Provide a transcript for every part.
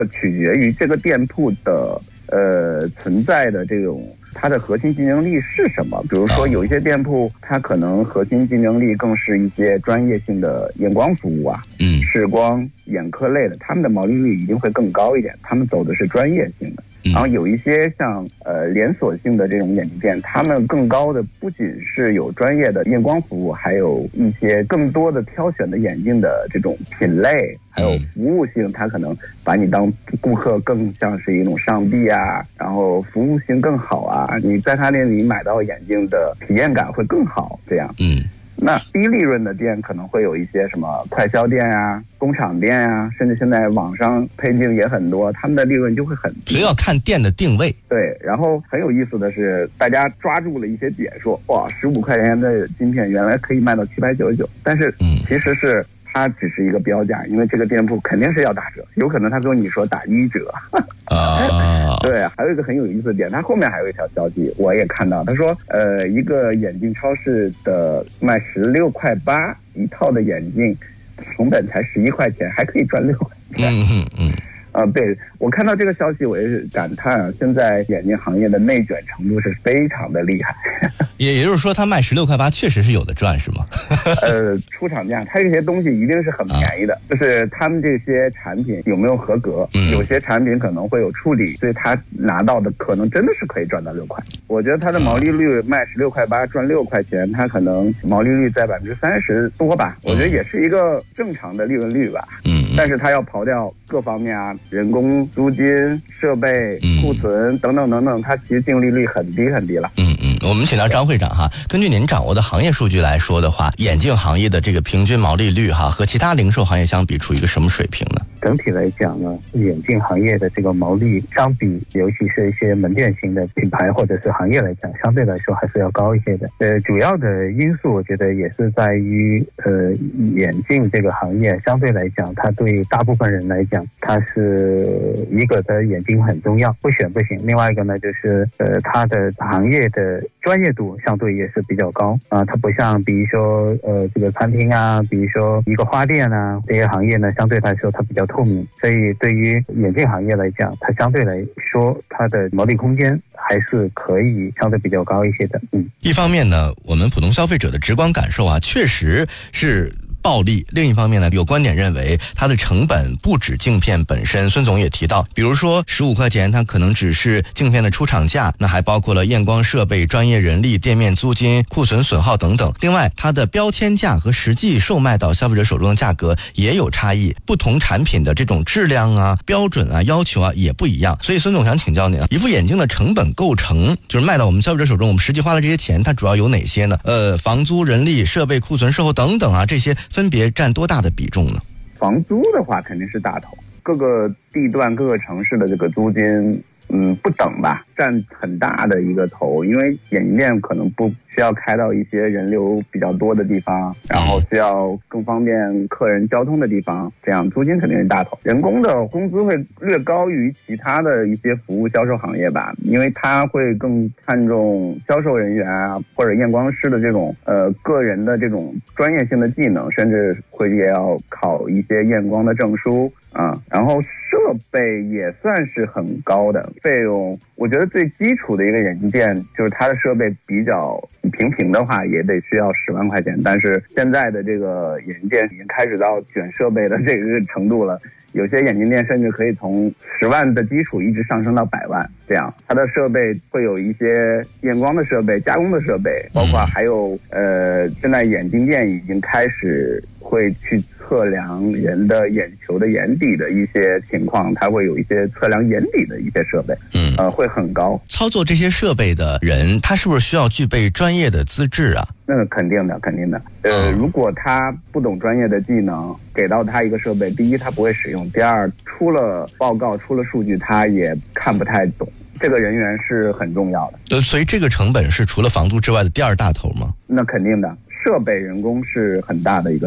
取决于这个店铺的存在的这种它的核心竞争力是什么。比如说有一些店铺它可能核心竞争力更是一些专业性的验光服务啊，视光眼科类的，他们的毛利率一定会更高一点，他们走的是专业性的。然后有一些像连锁性的这种眼镜店，他们更高的不仅是有专业的验光服务，还有一些更多的挑选的眼镜的这种品类，还有服务性，他可能把你当顾客更像是一种上帝啊，然后服务性更好啊，你在他店里买到眼镜的体验感会更好，这样。那低利润的店可能会有一些什么快销店啊、工厂店啊，甚至现在网上配镜也很多，他们的利润就会很低。 所以要看店的定位。 对，然后很有意思的是，大家抓住了一些点，说哇，15块钱的镜片原来可以卖到799，但是其实是它只是一个标价，因为这个店铺肯定是要打折，有可能他跟你说打1折。对，还有一个很有意思的点，他后面还有一条消息我也看到，他说一个眼镜超市的卖16.8块一套的眼镜，成本才11块钱，还可以赚6块钱。对，我看到这个消息我也是感叹啊，现在眼镜行业的内卷程度是非常的厉害。 也就是说他卖16.8块确实是有的赚是吗？ 出厂价，它这些东西一定是很便宜的，就是他们这些产品有没有合格，有些产品可能会有处理，所以他拿到的可能真的是可以赚到6块。我觉得他的毛利率卖16.8块赚6块钱，他可能毛利率在30%多吧，我觉得也是一个正常的利润率吧。但是他要刨掉各方面啊，人工、租金、设备、库存等等等等，它其实净利率很低很低了。 我们请到张会长哈，根据您掌握的行业数据来说的话，眼镜行业的这个平均毛利率哈，和其他零售行业相比，处于一个什么水平呢？ 整体来讲呢，眼镜行业的这个毛利相比，尤其是一些门店型的品牌或者是行业来讲，相对来说还是要高一些的。主要的因素我觉得也是在于眼镜这个行业相对来讲，它对大部分人来讲，它是一个的眼镜很重要，不选不行。另外一个呢，就是它的行业的专业度相对也是比较高啊，它不像比如说这个餐厅啊，比如说一个花店啊，这些行业呢相对来说它比较透明，所以对于眼镜行业来讲，它相对来说它的毛利空间还是可以相对比较高一些的。 一方面呢，我们普通消费者的直观感受啊，确实是暴利。另一方面呢，有观点认为它的成本不止镜片本身。孙总也提到，比如说15块钱它可能只是镜片的出厂价，那还包括了验光设备、专业人力、店面租金、库存损耗等等。另外它的标签价和实际售卖到消费者手中的价格也有差异，不同产品的这种质量啊、标准啊、要求啊也不一样。所以孙总想请教您啊，一副眼镜的成本构成，就是卖到我们消费者手中，我们实际花的这些钱它主要有哪些呢？房租、人力、设备、库存、售后等等啊，这些分别占多大的比重呢？ 房租的话肯定是大头，各个地段各个城市的这个租金不等吧，占很大的一个头，因为眼镜店可能不需要开到一些人流比较多的地方，然后需要更方便客人交通的地方，这样租金肯定是大头。人工的工资会略高于其他的一些服务销售行业吧，因为它会更看重销售人员啊或者验光师的这种个人的这种专业性的技能，甚至也要考一些验光的证书啊，然后设备也算是很高的费用。我觉得最基础的一个眼镜店，就是它的设备比较平的话，也得需要10万块钱。但是现在的这个眼镜店已经开始到卷设备的这个程度了，有些眼镜店甚至可以从10万的基础一直上升到100万，这样它的设备会有一些验光的设备、加工的设备，包括还有现在眼镜店已经开始会去测量人的眼球的眼底的一些情况，它会有一些测量眼底的一些设备，会很高。 操作这些设备的人，他是不是需要具备专业的资质啊？ 那肯定的。如果他不懂专业的技能，给到他一个设备，第一他不会使用，第二出了报告出了数据他也看不太懂，这个人员是很重要的。 所以这个成本是除了房租之外的第二大头吗？ 那肯定的，设备人工是很大的一个头。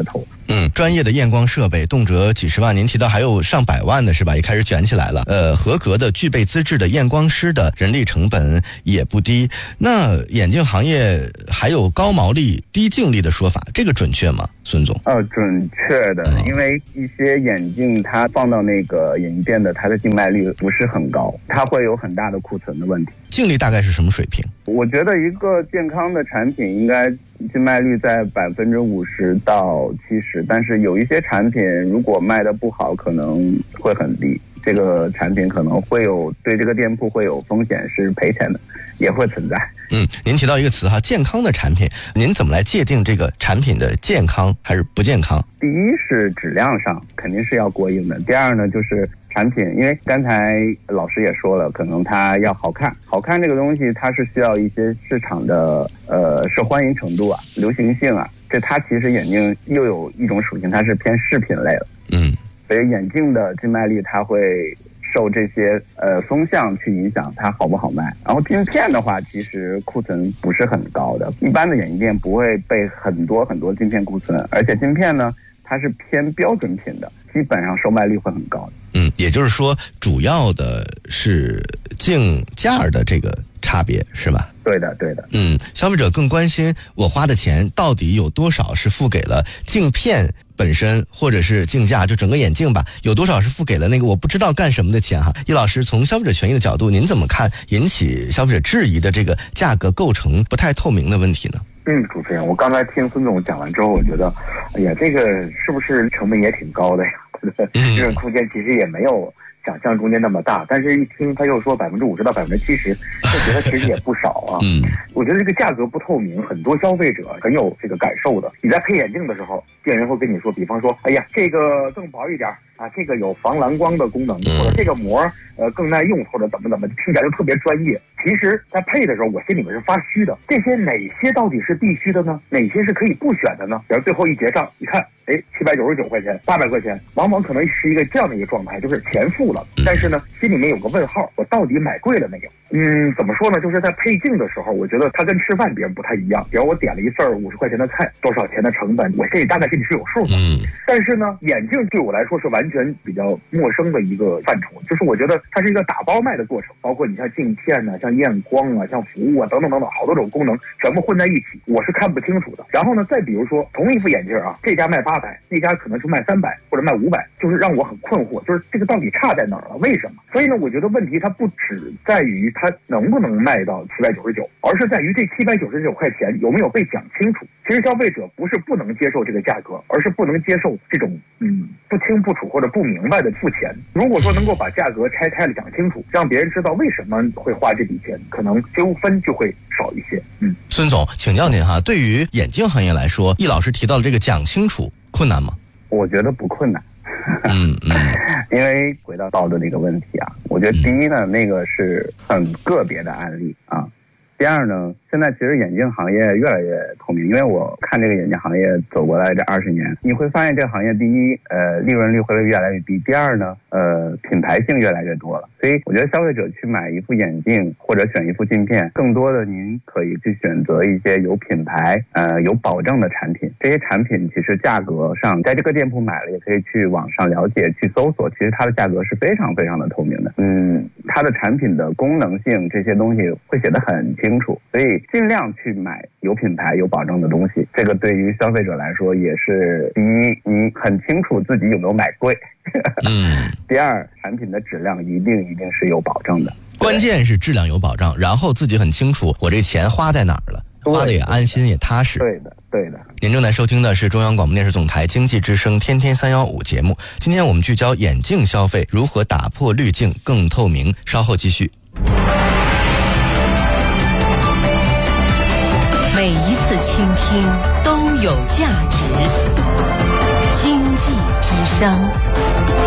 专业的验光设备动辄几十万，您提到还有上百万的是吧？也开始卷起来了。合格的具备资质的验光师的人力成本也不低。那眼镜行业还有高毛利、低净利的说法，这个准确吗，孙总？ 准确的，因为一些眼镜它放到那个眼镜店的，它的净卖率不是很高，它会有很大的库存的问题。 净利大概是什么水平？ 我觉得一个健康的产品应该净卖率在50%到70%，但是有一些产品如果卖的不好，可能会很低。这个产品可能会有对这个店铺会有风险，是赔钱的，也会存在。 您提到一个词哈，健康的产品，您怎么来界定这个产品的健康还是不健康？ 第一是质量上肯定是要过硬的，第二呢就是产品，因为刚才老师也说了，可能它要好看，好看这个东西它是需要一些市场的受欢迎程度啊、流行性啊，这它其实眼镜又有一种属性，它是偏饰品类的。所以眼镜的净卖率它会受这些风向去影响，它好不好卖。然后镜片的话，其实库存不是很高的，一般的眼镜店不会备很多镜片库存，而且镜片呢它是偏标准品的，基本上售卖率会很高的。 也就是说主要的是镜架的这个差别是吧？ 对的。 消费者更关心我花的钱到底有多少是付给了镜片本身，或者是镜架，就整个眼镜吧，有多少是付给了那个我不知道干什么的钱哈？易老师，从消费者权益的角度，您怎么看引起消费者质疑的这个价格构成不太透明的问题呢？ 主持人，我刚才听孙总讲完之后，我觉得，哎呀，这个是不是成本也挺高的呀？这种空间其实也没有想象中间那么大，但是一听他又说50%到70%，就觉得其实也不少啊。我觉得这个价格不透明，很多消费者很有这个感受的。你在配眼镜的时候，店员会跟你说，比方说，哎呀，这个更薄一点啊，这个有防蓝光的功能，或者这个膜更耐用，或者怎么，听起来就特别专业。其实，在配的时候，我心里面是发虚的。这些哪些到底是必须的呢？哪些是可以不选的呢？然后最后一结账，一看，799块钱、800块钱，往往可能是一个这样的一个状态，就是钱付了，但是呢，心里面有个问号，我到底买贵了没有？怎么说呢？就是在配镜的时候，我觉得它跟吃饭别人不太一样。比如我点了一份50块钱的菜，多少钱的成本，我心里大概心里是有数的。但是呢，眼镜对我来说是完全比较陌生的一个范畴，就是我觉得它是一个打包卖的过程，包括你像镜片啊、像验光啊、像服务啊等等，好多种功能全部混在一起，我是看不清楚的。然后呢，再比如说同一副眼镜啊，这家卖800，那家可能是卖300或者卖500，就是让我很困惑，就是这个到底差在哪儿了？为什么？所以呢，我觉得问题它不只在于它能不能卖到799，而是在于这799块钱有没有被讲清楚。其实消费者不是不能接受这个价格，而是不能接受这种不清不楚或者不明白的付钱。如果说能够把价格拆开了讲清楚，让别人知道为什么会花这笔钱，可能纠纷就会少一些。 孙总，请教您哈，对于眼镜行业来说，易老师提到的这个讲清楚困难吗？ 我觉得不困难。因为回到道德的一个问题啊，我觉得第一呢，那个是很个别的案例啊。第二呢，现在其实眼镜行业越来越透明，因为我看这个眼镜行业走过来这20年，你会发现这个行业第一，利润率会越来越低；第二呢，品牌性越来越多了。所以我觉得消费者去买一副眼镜或者选一副镜片，更多的您可以去选择一些有品牌、有保证的产品。这些产品其实价格上，在这个店铺买了，也可以去网上了解、去搜索，其实它的价格是非常非常的透明的。它的产品的功能性这些东西会写得很清楚，所以尽量去买有品牌有保证的东西。这个对于消费者来说也是第一，你很清楚自己有没有买贵。第二，产品的质量一定是有保证的， 关键是质量有保障，然后自己很清楚我这钱花在哪儿了，花的也安心也踏实。 对的。 您正在收听的是中央广播电视总台经济之声天天315节目，今天我们聚焦眼镜消费如何打破滤镜更透明，稍后继续。 每一次倾听都有价值，经济之声。